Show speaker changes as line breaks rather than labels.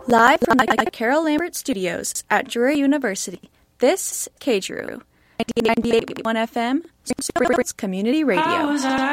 Live from the Carol Lambert Studios at Drury University, this is KDRU, 98.1 FM, Community Radio.